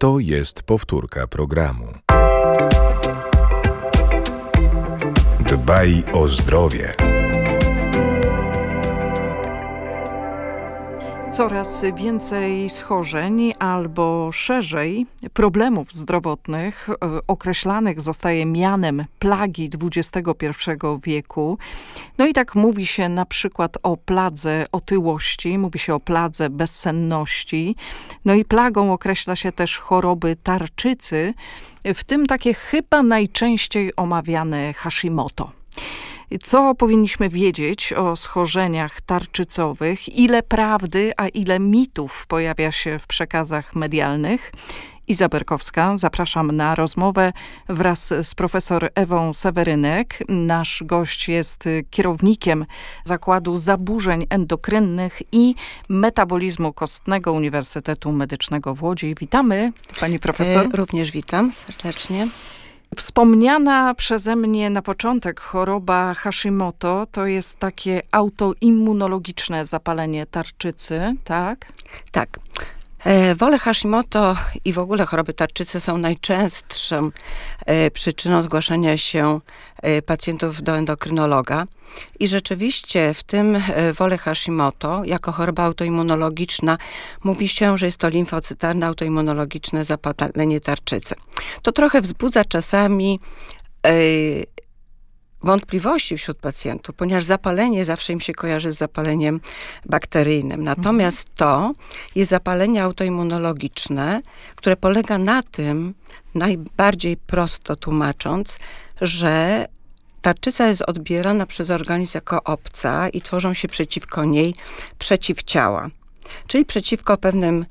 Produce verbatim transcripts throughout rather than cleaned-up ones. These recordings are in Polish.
To jest powtórka programu. Dbaj o zdrowie. Coraz więcej schorzeń albo szerzej problemów zdrowotnych e, określanych zostaje mianem plagi dwudziestego pierwszego wieku. No i tak mówi się na przykład o pladze otyłości, mówi się o pladze bezsenności. No i plagą określa się też choroby tarczycy, w tym takie chyba najczęściej omawiane Hashimoto. Co powinniśmy wiedzieć o schorzeniach tarczycowych? Ile prawdy, a ile mitów pojawia się w przekazach medialnych? Iza Berkowska, zapraszam na rozmowę wraz z profesor Ewą Sewerynek. Nasz gość jest kierownikiem Zakładu Zaburzeń Endokrynnych i Metabolizmu Kostnego Uniwersytetu Medycznego w Łodzi. Witamy, pani profesor. E, również witam serdecznie. Wspomniana przeze mnie na początek choroba Hashimoto to jest takie autoimmunologiczne zapalenie tarczycy, tak? Tak. E, Wole Hashimoto i w ogóle choroby tarczycy są najczęstszą e, przyczyną zgłaszania się e, pacjentów do endokrynologa. I rzeczywiście w tym e, wole Hashimoto, jako choroba autoimmunologiczna, mówi się, że jest to limfocytarne autoimmunologiczne zapalenie tarczycy. To trochę wzbudza czasami e, wątpliwości wśród pacjentów, ponieważ zapalenie zawsze im się kojarzy z zapaleniem bakteryjnym. Natomiast to jest zapalenie autoimmunologiczne, które polega na tym, najbardziej prosto tłumacząc, że tarczyca jest odbierana przez organizm jako obca i tworzą się przeciwko niej przeciwciała, czyli przeciwko pewnym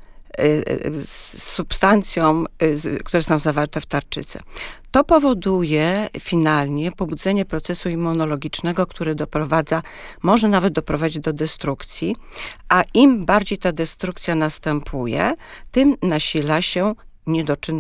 substancjom, które są zawarte w tarczycy. To powoduje finalnie pobudzenie procesu immunologicznego, który doprowadza, może nawet doprowadzić do destrukcji, a im bardziej ta destrukcja następuje, tym nasila się niedoczynność